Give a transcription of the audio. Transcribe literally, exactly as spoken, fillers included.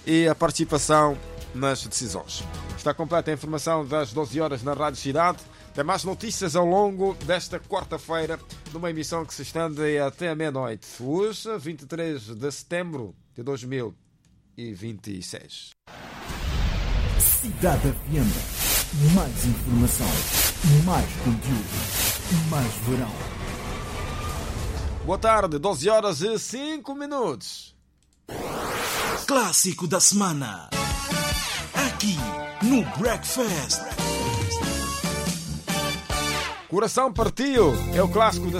e a participação nas decisões. Está completa a informação das doze horas na Rádio Cidade. Tem mais notícias ao longo desta quarta-feira, numa emissão que se estende até a meia-noite. Hoje, vinte e três de setembro de dois mil e vinte e seis. Cidade F M. Mais informação, mais conteúdo, mais verão. Boa tarde, doze horas e cinco minutos. Clássico da semana. Aqui no Breakfast. Coração partiu é o clássico da